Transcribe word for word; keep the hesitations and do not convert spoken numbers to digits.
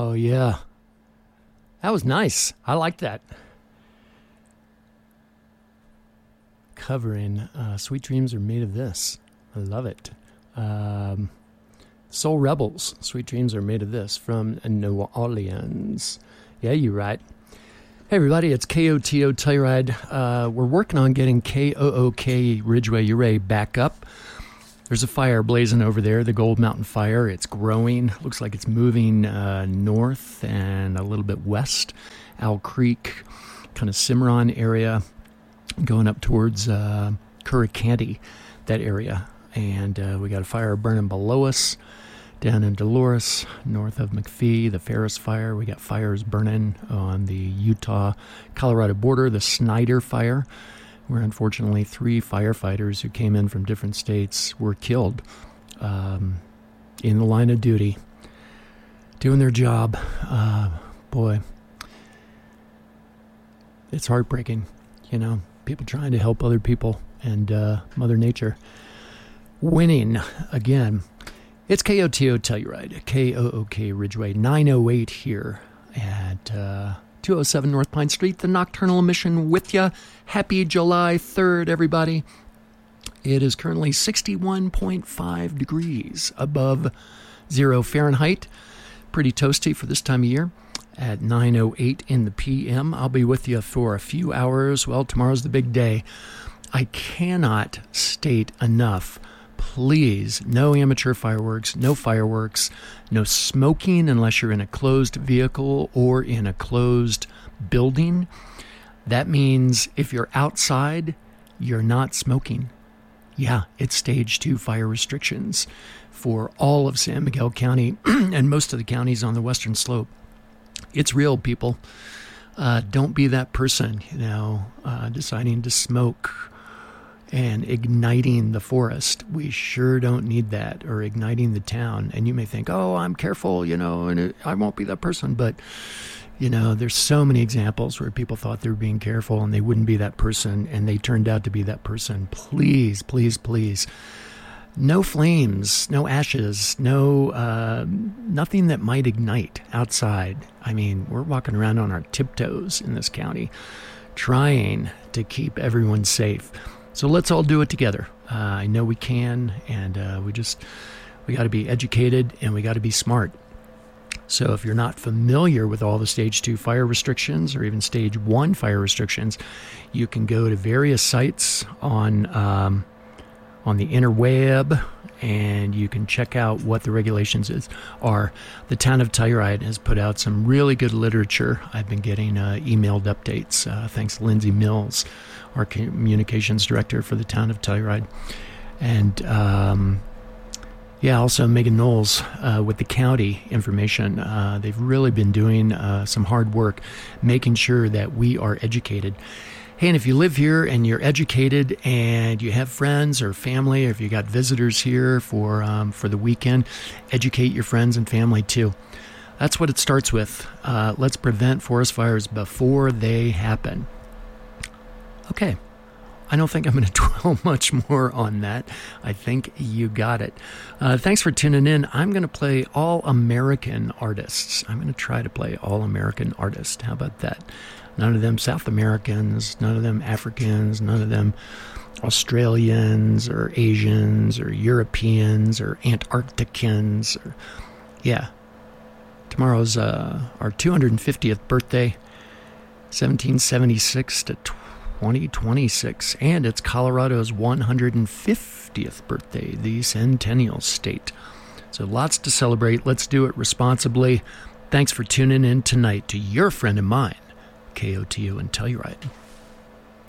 Oh, yeah. That was nice. I like that. Covering uh, Sweet Dreams Are Made of This. I love it. Um, Soul Rebels. Sweet Dreams Are Made of This from New Orleans. Yeah, you're right. Hey, everybody. It's K O T O Telluride. Uh, we're working on getting K O O K Ridgeway Ouray back up. There's a fire blazing over there, the Gold Mountain Fire. It's growing. Looks like it's moving uh, north and a little bit west. Owl Creek, kind of Cimarron area, going up towards uh, Curricanti, that area. And uh, we got a fire burning below us down in Dolores, north of McPhee, the Ferris Fire. We got fires burning on the Utah-Colorado border, the Snyder Fire, where unfortunately three firefighters who came in from different states were killed um, in the line of duty, doing their job. Uh, boy, it's heartbreaking, you know, people trying to help other people and uh, Mother Nature winning again. It's K O T O Telluride, K O O K Ridgeway, nine oh eight here at Uh, two oh seven North Pine Street, the Nocturnal Emission with ya. Happy July third, everybody. It is currently sixty-one point five degrees above zero Fahrenheit. Pretty toasty for this time of year at nine oh eight in the P M. I'll be with you for a few hours. Well, tomorrow's the big day. I cannot state enough. Please, no amateur fireworks, no fireworks, no smoking unless you're in a closed vehicle or in a closed building. That means if you're outside, you're not smoking. Yeah, it's stage two fire restrictions for all of San Miguel County and most of the counties on the western slope. It's real, people. Uh, don't be that person, you know, uh, deciding to smoke and igniting the forest. We sure don't need that, or igniting the town. And you may think, oh, I'm careful, you know, and it, I won't be that person. But, you know, there's so many examples where people thought they were being careful and they wouldn't be that person, and they turned out to be that person. Please, please, please. No flames, no ashes, no, uh, nothing that might ignite outside. I mean, we're walking around on our tiptoes in this county, trying to keep everyone safe. So let's all do it together. Uh, I know we can, and uh, we just, we got to be educated and we got to be smart. So if you're not familiar with all the stage two fire restrictions or even stage one fire restrictions, you can go to various sites on, um, on the interweb, and you can check out what the regulations is, are. The town of Telluride has put out some really good literature. I've been getting uh, emailed updates, uh, thanks to Lindsay Mills, our communications director for the town of Telluride. And, um, yeah, also Megan Knowles uh, with the county information. Uh, they've really been doing uh, some hard work making sure that we are educated. Hey, and if you live here and you're educated and you have friends or family, or if you got visitors here for um, for the weekend, educate your friends and family too. That's what it starts with. Uh, let's prevent forest fires before they happen. Okay, I don't think I'm going to dwell much more on that. I think you got it. Uh, thanks for tuning in. I'm going to play all American artists. I'm going to try to play all American artists. How about that? None of them South Americans, none of them Africans, none of them Australians or Asians or Europeans or Antarcticans. Or, yeah. Tomorrow's uh, our two hundred fiftieth birthday, seventeen seventy-six to twenty twenty-six. And it's Colorado's one hundred fiftieth birthday, the Centennial State. So lots to celebrate. Let's do it responsibly. Thanks for tuning in tonight to your friend of mine, K O T O and Telluride.